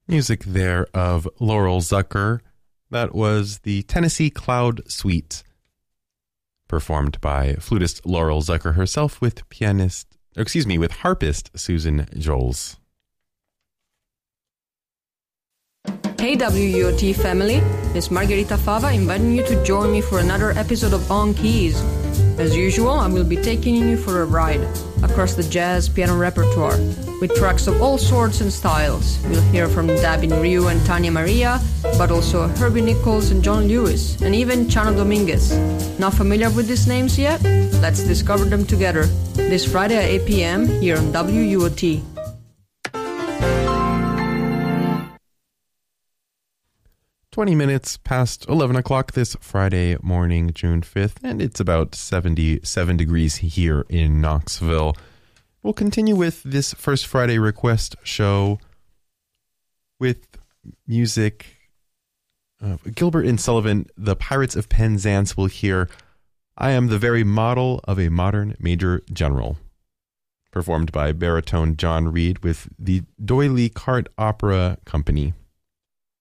Music there of Laurel Zucker. That was the Tennessee Cloud Suite, performed by flutist Laurel Zucker herself with with harpist Susan Joles. Hey WUOT family, it's Margherita Fava inviting you to join me for another episode of On Keys. As usual, I will be taking you for a ride across the jazz piano repertoire with tracks of all sorts and styles. You'll hear from Dabin Ryu and Tanya Maria, but also Herbie Nichols and John Lewis, and even Chano Dominguez. Not familiar with these names yet? Let's discover them together this Friday at 8 p.m. here on WUOT. Minutes past 11 o'clock this Friday morning, June 5th, and it's about 77 degrees here in Knoxville. We'll continue with this First Friday Request show with music. Gilbert and Sullivan, the Pirates of Penzance, will hear I Am the Very Model of a Modern Major General, performed by baritone John Reed with the D'Oyly Cart Opera Company.